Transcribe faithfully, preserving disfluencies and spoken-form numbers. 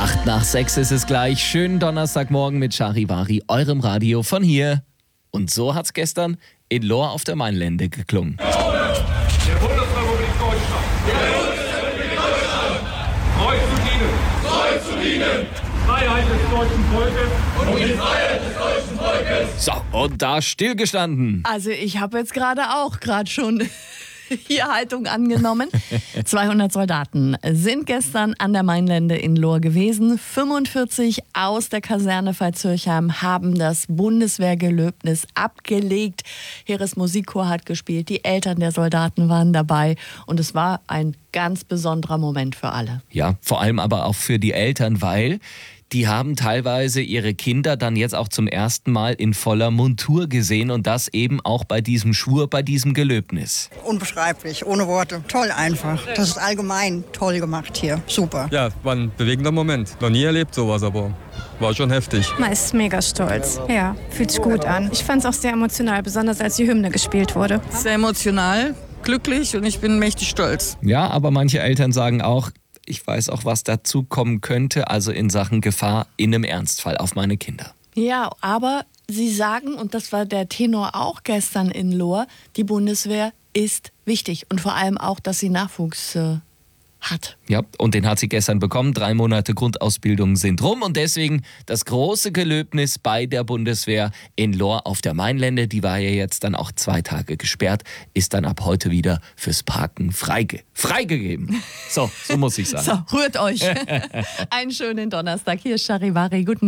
Acht nach sechs ist es gleich. Schönen Donnerstagmorgen mit Charivari, eurem Radio von hier. Und so hat's gestern in Lohr auf der Mainlände geklungen. Der Bundesrepublik Deutschland. Der Bundesrepublik Deutschland. Treu zu dienen. Treu zu dienen. Freiheit des deutschen Volkes. Und die Freiheit des deutschen Volkes. So, und da stillgestanden. Also ich habe jetzt gerade auch gerade schon hier Haltung angenommen. zweihundert Soldaten sind gestern an der Mainlände in Lohr gewesen. fünfundvierzig aus der Kaserne Veitshöchheim haben das Bundeswehrgelöbnis abgelegt. Heeresmusikchor hat gespielt, die Eltern der Soldaten waren dabei und es war ein ganz besonderer Moment für alle. Ja, vor allem aber auch für die Eltern, weil die haben teilweise ihre Kinder dann jetzt auch zum ersten Mal in voller Montur gesehen und das eben auch bei diesem Schwur, bei diesem Gelöbnis. Unbeschreiblich, ohne Worte. Toll einfach. Das ist allgemein toll gemacht hier. Super. Ja, war ein bewegender Moment. Noch nie erlebt sowas, aber war schon heftig. Man ist mega stolz. Ja, fühlt sich gut an. Ich fand es auch sehr emotional, besonders als die Hymne gespielt wurde. Sehr emotional, glücklich und ich bin mächtig stolz. Ja, aber manche Eltern sagen auch, ich weiß auch, was dazu kommen könnte, also in Sachen Gefahr in einem Ernstfall auf meine Kinder. Ja, aber sie sagen, und das war der Tenor auch gestern in Lohr, die Bundeswehr ist wichtig und vor allem auch, dass sie Nachwuchs äh, hat. Ja, und den hat sie gestern bekommen. Drei Monate Grundausbildung sind rum und deswegen das große Gelöbnis bei der Bundeswehr in Lohr auf der Mainlände. Die war ja jetzt dann auch zwei Tage gesperrt, ist dann ab heute wieder fürs Parken freige, freigegeben. So, so muss ich sagen. So, rührt euch. Einen schönen Donnerstag. Hier ist Charivari. Guten